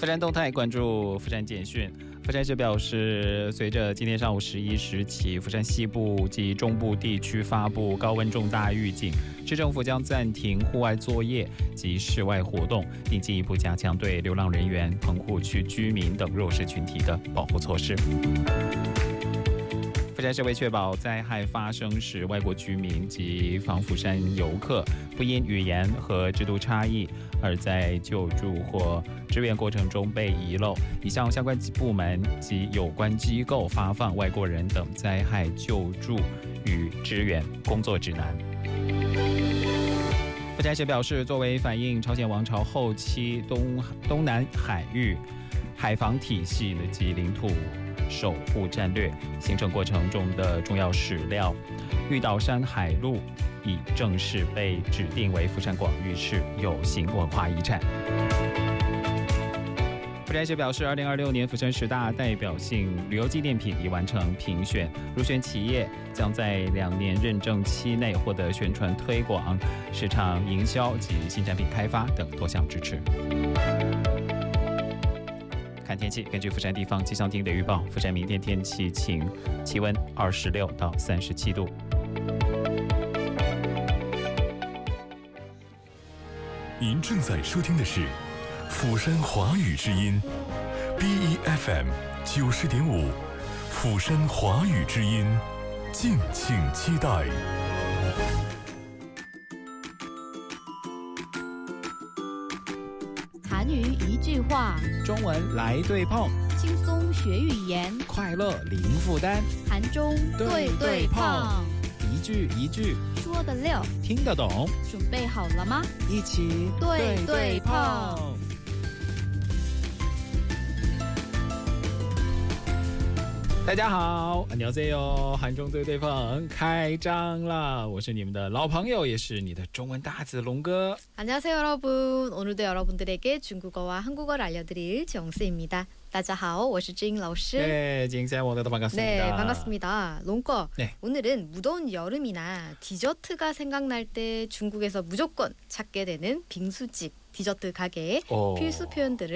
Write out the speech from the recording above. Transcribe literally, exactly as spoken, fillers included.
富山动态关注富山简讯。富山市表示，随着今天上午十一时起，富山西部及中部地区发布高温重大预警，市政府将暂停户外作业及室外活动，并进一步加强对流浪人员、棚户区居民等弱势群体的保护措施。富山市为确保灾害发生时，外国居民及访富山游客不因语言和制度差异而在救助或支援过程中被遗漏，已向相关部门及有关机构发放外国人等灾害救助与支援工作指南。富山市表示，作为反映朝鲜王朝后期 东, 东南海域海防体系及领土守护战略形成过程中的重要史料，玉岛山海路已正式被指定为富山广域市有形文化遗产。富山市表示，二零二六年富山十大代表性旅游纪念品已完成评选，入选企业将在两年认证期内获得宣传推广、市场营销及新产品开发等多项支持。看天气，根据富山地方气象厅的预报，富山明天天气晴，气温二十六到三十七度。 您正在收听的是釜山华语之音 B E F M 九十点五，釜山华语之音，敬请期待。 韩语一句话， 中文来对碰， 轻松学语言， 快乐零负担。 韩中对对碰， 一句一句说得溜， 听得懂。 准备好了吗？ 一起对对碰。 大家好，안녕하세요，韩中对对碰开张了，我是你们的老朋友，也是你的中文大子龙哥。 안녕하세요 여러분， 오늘도 여러분들에게 중국어와 한국어를 알려드릴 정수입니다。 大家好，我是金老师。 네, 징쌤 오늘도 반갑습니다. 네, 반갑습니다. 롱꺼, 네. 오늘은 무더운 여름이나 디저트가 생각날 때 중국에서 무조건 찾게 되는 빙수집, 디저트 가게의 오. 필수 표현들을